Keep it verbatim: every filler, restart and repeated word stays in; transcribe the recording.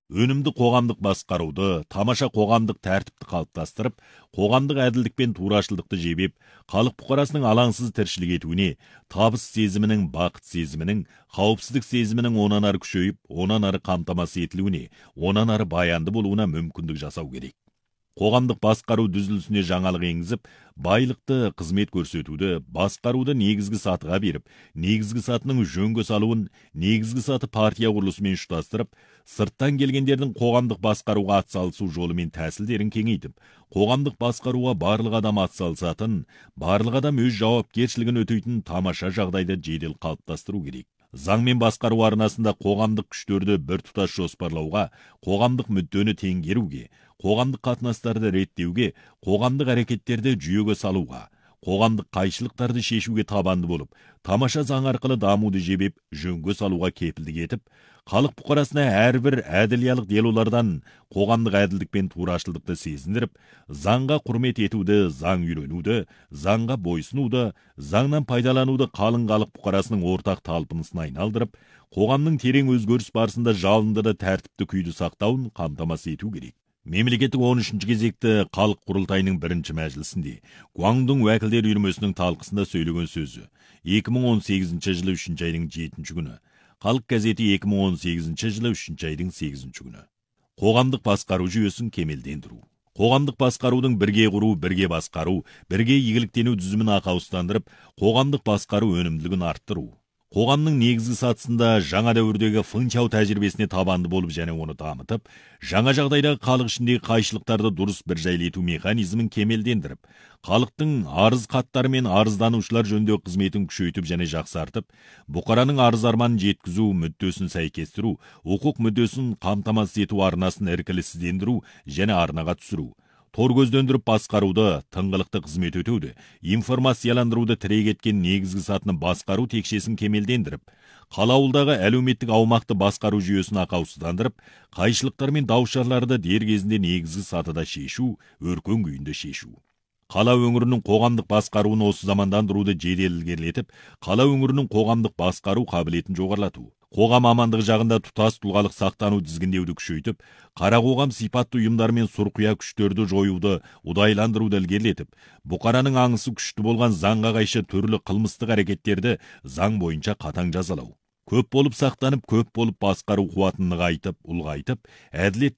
Өнімді қоғамдық басқаруды, тамаша қоғамдық тәртіпті қалыптастырып, қоғамдық әділдік пен турашылдықты жебеп, халық бұқарасының алаңсыз тіршілік етуіне, табыс сезімінің, бақыт сезімінің, қауіпсіздік сезімінің онан ары күшейіп, онан ары қамтамасыз етілуіне, онан ары баянды болуына мүмкіндік жасау керек. Қоғамдық басқару дүзілісіне жаңалық енгізіп, байлықты, қызмет көрсетуді, басқаруды негізгі сатыға беріп, негізгі сатының жөнге салуын, негізгі саты партия құрылысымен ұштастырып, сырттан келгендердің қоғамдық басқаруға атсалысу жолымен тәсілдерін кеңейтіп, қоғамдық басқаруға барлық адам атсалысатын, барлық адам өз жауапкершілігін өтейтін тамаша жағдайды жедел қалыптастыру керек. Заңмен басқару арнасында қоғамдық күштерді біртұтас жоспарлауға, қоғамдық мүддені теңгеруге, қоғамдық қатынастарды реттеуге, қоғамдық әрекеттерді жүйеге салуға, қоғамдық қайшылықтарды шешуге табанды болып, тамаша заң арқылы дамуды жебеп, жөнге салуға кепілдік етіп, халық бұқарасына әрбір әділиялық делолардан қоғамдық әділдік пен турашылдықты сезіндіріп, заңға құрмет етуді, заң үйренуді, заңға бойсынуды, заңнан пайдалануды қалың халық бұқарасының ортақ талпынысына айналдырып, қоғамның терең өзгеріс барысында жалынды да тәртіпті күйді сақтауын қамтамасыз ету керек. Мемлекеттік он үшінші кезекті халық құрылтайының бірінші мәжілісінде Гуандун уәкілдер үйірмесінің талқысында сөйлеген сөзі екі мың он сегізінші жылы үшінші айдың жетінші күні, Халық газеті екі мың он сегізінші жылы үшінші айдың сегізінші күні. Қоғамдық басқару жүйесін кемелдендіру. Қоғамдық басқарудың бірге құру, бірге басқару, бірге игіліктену дүзімін ақаустандырып, қоғамдық басқару өнімділігін арттыру. Қоғамның негізгі сатысында жаңа дәуірдегі фынчау тәжірибесіне табанды болып және оны дамытып, жаңа жағдайдағы халық ішіндегі қайшылықтарды дұрыс бір жайлету механизмін кемелдендіріп, халықтың арыз хаттары мен арызданушылар жөніндегі қызметін күшейтіп және жақсартып, бұқараның арыз арманын жеткізу, мүддесін сәйкестіру, құқық мүддесін қамтамасыз ету арнасын іркіліссіздендіру және арнаға түсіру. Тор көздендіріп басқаруды, тыңғылықты қызмет өтеуді, информацияландыруды тірек еткен негізгі сатыны басқару текшесін кемелдендіріп, қала ауылдағы әлеуметтік аумақты басқару жүйесін ақаусыздандырып, қайшылықтар мен дау-шарларды дер кезінде негізгі сатыда шешу, өркен күйінде шешу. Қала өңірінің қоғамдық басқаруын осы замандандыруды жедел ілгерілетіп, қала өңірінің қоғамдық басқару қабілетін жоғарлату. Қоғам амандығы жағында тұтас тұлғалық сақтану тізгіндеуді күшейтіп, қара қоғам сипатты ұйымдар мен сұрқия күштерді жоюды, ұдайландыруды ілгерілетіп, бұқараның аңысы күшті болған заңға қайшы түрлі қылмыстық әрекеттерді заң бойынша қатаң жазалау. Көп болып сақтанып, көп болып басқару қуатын нығайтып, ұлғайтып, әділет